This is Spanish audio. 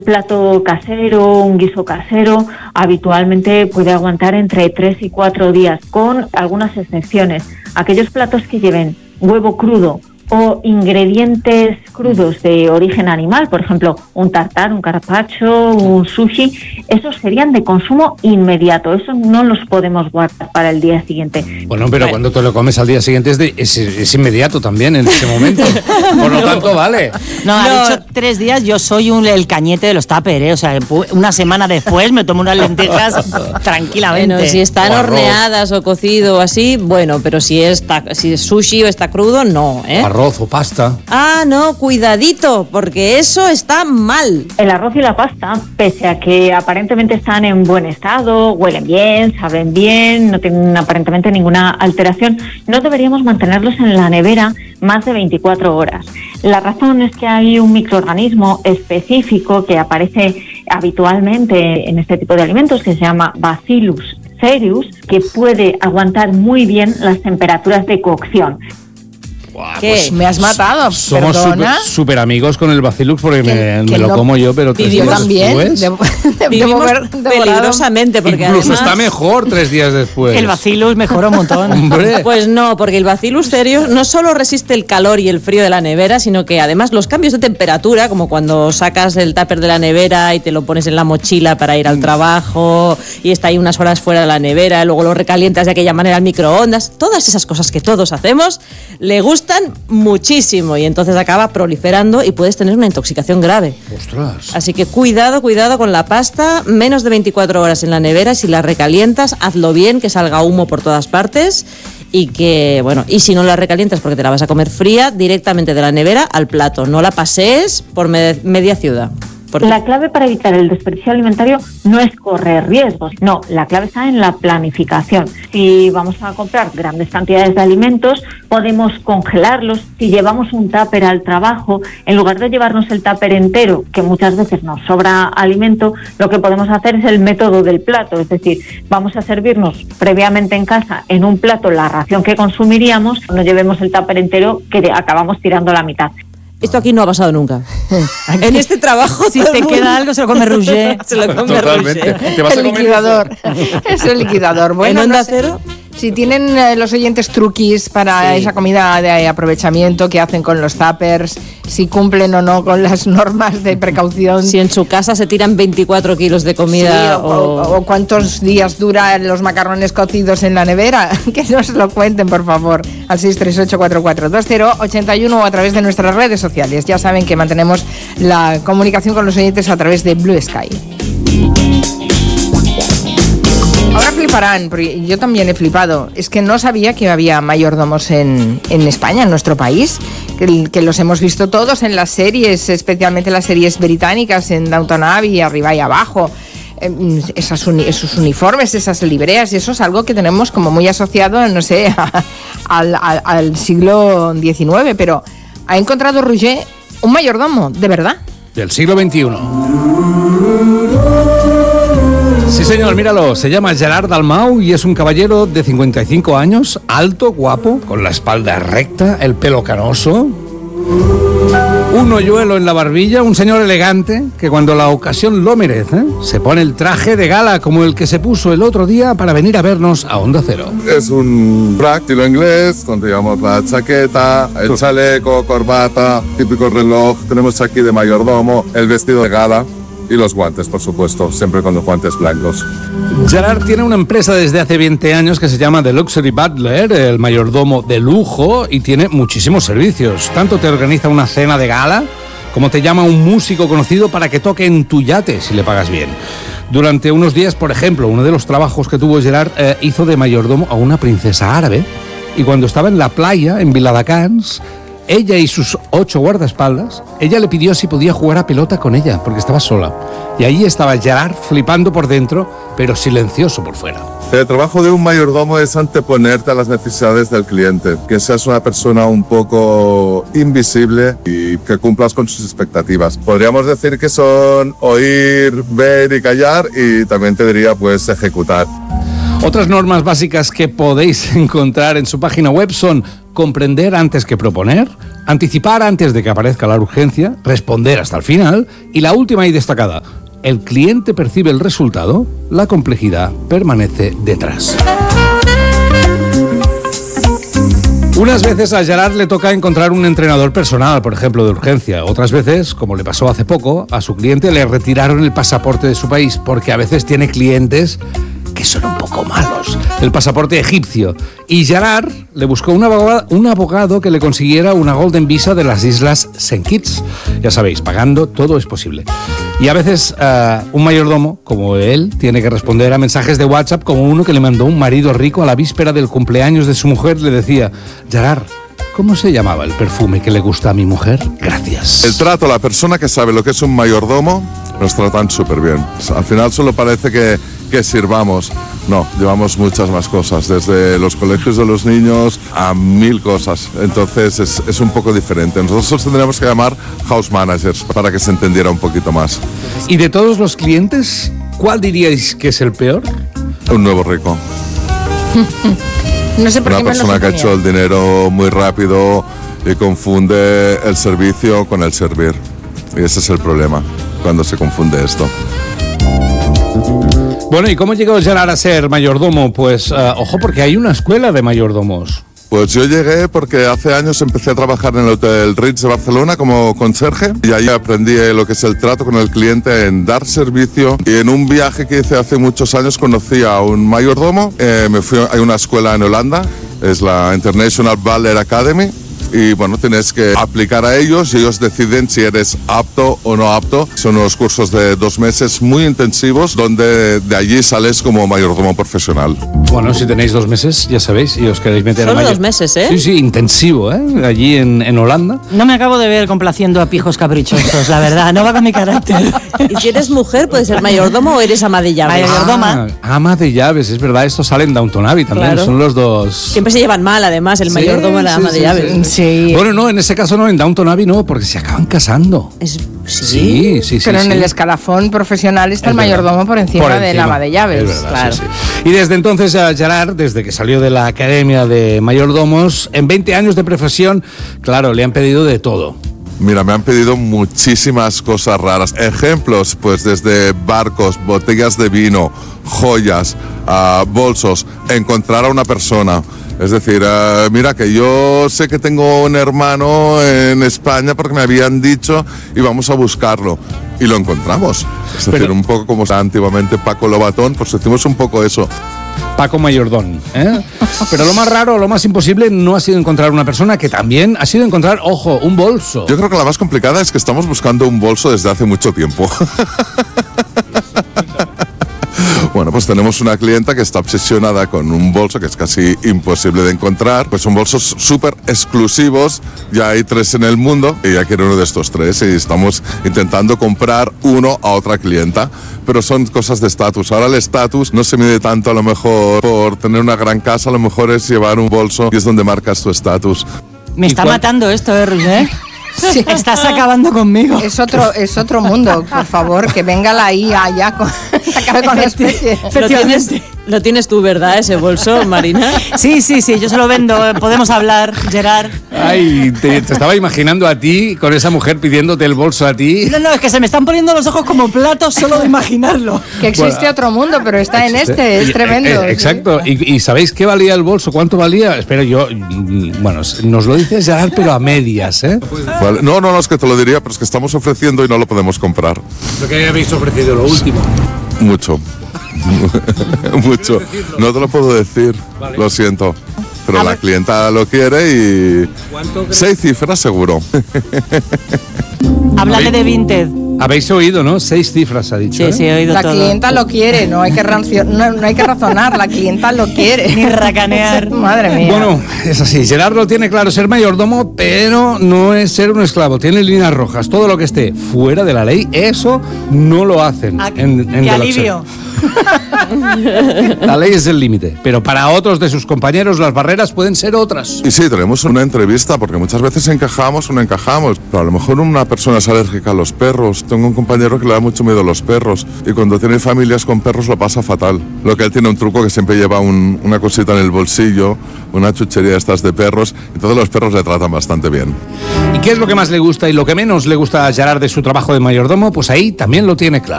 Plato casero, un guiso casero, habitualmente puede aguantar entre 3 y 4 días, con algunas excepciones. Aquellos platos que lleven huevo crudo o ingredientes crudos de origen animal, por ejemplo, un tartar, un carpaccio, un sushi, esos serían de consumo inmediato. Esos no los podemos guardar para el día siguiente. Bueno, pero cuando te lo comes al día siguiente es inmediato también en ese momento. Por lo tanto, vale. No, ha dicho 3 días, yo soy el cañete de los tupper, ¿eh? O sea, una semana después me tomo unas lentejas tranquilamente. Bueno, si están horneadas o cocido o así, bueno, pero si es sushi o está crudo, no, ¿eh? Arroz o pasta. Ah, no, cuidadito, porque eso está mal. El arroz y la pasta, pese a que aparentemente están en buen estado, huelen bien, saben bien, no tienen aparentemente ninguna alteración, no deberíamos mantenerlos en la nevera más de 24 horas. La razón es que hay un microorganismo específico que aparece habitualmente en este tipo de alimentos que se llama Bacillus cereus, que puede aguantar muy bien las temperaturas de cocción. ¿Qué? Pues me has matado, somos súper amigos con el Bacillus porque me lo como yo, pero 3 días también, después. Vivimos peligrosamente porque incluso además, está mejor 3 días después. El Bacillus mejora un montón. Hombre. Pues no, porque el Bacillus cereus no solo resiste el calor y el frío de la nevera, sino que además los cambios de temperatura, como cuando sacas el tupper de la nevera y te lo pones en la mochila para ir al trabajo y está ahí unas horas fuera de la nevera, y luego lo recalientas de aquella manera al microondas, todas esas cosas que todos hacemos, le gustan muchísimo y entonces acaba proliferando y puedes tener una intoxicación grave. ¡Ostras! Así que cuidado con la pasta, menos de 24 horas en la nevera, si la recalientas, hazlo bien, que salga humo por todas partes y que, bueno, y si no la recalientas porque te la vas a comer fría, directamente de la nevera al plato, no la pasees por media ciudad. La clave para evitar el desperdicio alimentario no es correr riesgos, no, la clave está en la planificación. Si vamos a comprar grandes cantidades de alimentos, podemos congelarlos. Si llevamos un tupper al trabajo, en lugar de llevarnos el tupper entero, que muchas veces nos sobra alimento, lo que podemos hacer es el método del plato, es decir, vamos a servirnos previamente en casa en un plato la ración que consumiríamos, no llevemos el tupper entero que acabamos tirando la mitad. Esto aquí no ha pasado nunca. En este trabajo, si te queda algo, se lo come Roger. Se lo come Totalmente. Roger. ¿Te vas a el comer liquidador. Es el liquidador. Bueno, ¿En Onda no sé Cero? si tienen los oyentes truquis para esa comida de aprovechamiento que hacen con los tuppers, si cumplen o no con las normas de precaución. Si en su casa se tiran 24 kilos de comida. Sí, o cuántos días duran los macarrones cocidos en la nevera. Que nos lo cuenten, por favor, al 638442081 o a través de nuestras redes sociales. Ya saben que mantenemos la comunicación con los oyentes a través de Blue Sky. Ahora fliparán, porque yo también he flipado. Es que no sabía que había mayordomos en España, en nuestro país, que los hemos visto todos en las series, especialmente las series británicas, en Downton Abbey, arriba y abajo. Esos uniformes, esas libreas, y eso es algo que tenemos como muy asociado, no sé, al siglo XIX, pero ha encontrado Roger un mayordomo, ¿de verdad? Del siglo XXI. Sí, señor, míralo. Se llama Gerard Dalmau y es un caballero de 55 años, alto, guapo, con la espalda recta, el pelo canoso, un hoyuelo en la barbilla, un señor elegante que cuando la ocasión lo merece, se pone el traje de gala como el que se puso el otro día para venir a vernos a Onda Cero. Es un frac estilo inglés, donde llevamos la chaqueta, el chaleco, corbata, típico reloj, tenemos aquí de mayordomo, el vestido de gala y los guantes, por supuesto, siempre con los guantes blancos. Gerard tiene una empresa desde hace 20 años que se llama The Luxury Butler, el mayordomo de lujo, y tiene muchísimos servicios. Tanto te organiza una cena de gala, como te llama un músico conocido para que toque en tu yate, si le pagas bien. Durante unos días, por ejemplo, uno de los trabajos que tuvo Gerard hizo de mayordomo a una princesa árabe, y cuando estaba en la playa, en Viladecans, ella y sus 8 guardaespaldas, ella le pidió si podía jugar a pelota con ella, porque estaba sola. Y ahí estaba Gerard flipando por dentro, pero silencioso por fuera. El trabajo de un mayordomo es anteponerte a las necesidades del cliente, que seas una persona un poco invisible y que cumplas con sus expectativas. Podríamos decir que son oír, ver y callar, y también te diría pues ejecutar. Otras normas básicas que podéis encontrar en su página web son comprender antes que proponer, anticipar antes de que aparezca la urgencia, responder hasta el final y la última y destacada: el cliente percibe el resultado, la complejidad permanece detrás. Unas veces a Gerard le toca encontrar un entrenador personal, por ejemplo, de urgencia. Otras veces, como le pasó hace poco, a su cliente le retiraron el pasaporte de su país, porque a veces tiene clientes que son un poco malos. El pasaporte egipcio. Y Gerard le buscó un abogado que le consiguiera una Golden Visa de las Islas St. Kitts. Ya sabéis, pagando todo es posible. Y a veces un mayordomo, como él, tiene que responder a mensajes de WhatsApp, como uno que le mandó un marido rico a la víspera del cumpleaños de su mujer. Le decía: Gerard, ¿cómo se llamaba el perfume que le gusta a mi mujer? Gracias. El trato, la persona que sabe lo que es un mayordomo, nos tratan súper bien. Al final solo parece que sirvamos. No, llevamos muchas más cosas, desde los colegios de los niños a 1000 cosas. Entonces es un poco diferente. Nosotros tendríamos que llamar house managers para que se entendiera un poquito más. ¿Y de todos los clientes, cuál diríais que es el peor? Un nuevo rico. No sé por qué Una persona que ha hecho el dinero muy rápido y confunde el servicio con el servir. Y ese es el problema, cuando se confunde esto. Bueno, ¿y cómo llegó Gerard a ser mayordomo? Pues, ojo, porque hay una escuela de mayordomos. Pues yo llegué porque hace años empecé a trabajar en el Hotel Ritz de Barcelona como conserje y ahí aprendí lo que es el trato con el cliente, en dar servicio. Y en un viaje que hice hace muchos años conocí a un mayordomo. Me fui a una escuela en Holanda, es la International Ballet Academy. Y bueno, tienes que aplicar a ellos y ellos deciden si eres apto o no apto. Son unos cursos de 2 meses muy intensivos donde de allí sales como mayordomo profesional. Bueno, si tenéis 2 meses, ya sabéis, y os queréis meter a Solo 2 meses, ¿eh? Sí, sí, intensivo, ¿eh? Allí en Holanda. No me acabo de ver complaciendo a pijos caprichosos, la verdad. No va con mi carácter. Y si eres mujer, puedes ser mayordomo o eres ama de llaves. Mayordoma. Ama de llaves, es verdad. Esto sale en Downton Abbey también. Claro. Son los dos. Siempre se llevan mal, además, el Sí, mayordomo y la ama sí, de sí, llaves. sí. Sí. Bueno, no, en ese caso no, en Downton Abbey no, porque se acaban casando. Sí. Pero en sí. el escalafón profesional está Es el mayordomo verdad. por encima del ama de llaves. Es verdad, Claro. sí, sí. Y desde entonces a Gerard, desde que salió de la Academia de Mayordomos, en 20 años de profesión, claro, le han pedido de todo. Mira, me han pedido muchísimas cosas raras. Ejemplos, pues desde barcos, botellas de vino, joyas, bolsos, encontrar a una persona. Es decir, mira que yo sé que tengo un hermano en España porque me habían dicho y vamos a buscarlo. Y lo encontramos. Es decir, un poco como antiguamente Paco Lobatón, pues decimos un poco eso. Paco Mayordón, ¿eh? Pero lo más raro, lo más imposible no ha sido encontrar una persona, que también ha sido encontrar, ojo, un bolso. Yo creo que la más complicada es que estamos buscando un bolso desde hace mucho tiempo. Bueno, pues tenemos una clienta que está obsesionada con un bolso que es casi imposible de encontrar. Pues son bolsos súper exclusivos, ya hay 3 en el mundo y ella quiere uno de estos 3 y estamos intentando comprar uno a otra clienta. Pero son cosas de estatus. Ahora el estatus no se mide tanto a lo mejor por tener una gran casa, a lo mejor es llevar un bolso y es donde marcas tu estatus. Me está matando esto, Roger. Sí. Estás acabando conmigo. Es otro mundo, por favor, que venga la IA ya, acabe con la especie. Lo tienes tú, ¿verdad, ese bolso, Marina? Sí, yo se lo vendo. Podemos hablar, Gerard. Ay, te estaba imaginando a ti con esa mujer pidiéndote el bolso a ti. No, es que se me están poniendo los ojos como platos solo de imaginarlo. Que existe otro mundo, pero está en este, es tremendo. Exacto. ¿Y sabéis qué valía el bolso? ¿Cuánto valía? Espera, bueno, nos lo dices Gerard, pero a medias, ¿eh? Vale. No, es que te lo diría, pero es que estamos ofreciendo y no lo podemos comprar. Lo que habéis ofrecido, lo último. Mucho. Mucho. No te lo puedo decir, vale. Lo siento. Pero la clienta lo quiere y 6 cifras seguro. Háblale de Vinted. Habéis oído, ¿no? 6 cifras ha dicho. Sí, he oído la todo. La clienta lo quiere, no hay que razonar, la clienta lo quiere. Ni racanear. Madre mía. Bueno, es así. Gerard lo tiene claro, ser mayordomo, pero no es ser un esclavo. Tiene líneas rojas. Todo lo que esté fuera de la ley, eso no lo hacen. ¡Qué alivio! La ley es el límite, pero para otros de sus compañeros las barreras pueden ser otras. Y sí, tenemos una entrevista porque muchas veces encajamos o no encajamos, pero a lo mejor una persona es alérgica a los perros. Tengo un compañero que le da mucho miedo a los perros y cuando tiene familias con perros lo pasa fatal. Lo que él tiene un truco que siempre lleva una cosita en el bolsillo, una chuchería de estas de perros, y todos los perros le tratan bastante bien. ¿Y qué es lo que más le gusta y lo que menos le gusta a Gerard de su trabajo de mayordomo? Pues ahí también lo tiene claro.